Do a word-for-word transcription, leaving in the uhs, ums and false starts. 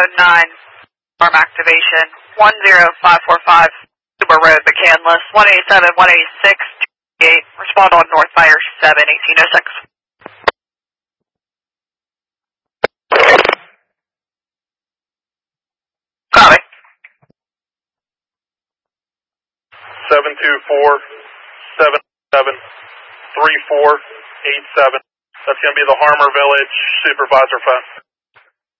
oh nine, arm activation, one zero five four five, Super Road, McCandless, one eighty-seven, one eighty-six, two eight, respond on North Fire seven, eighteen oh six. Copy. seven two four, seven seven, three four eight seven. That's going to be the Harmer Village supervisor phone.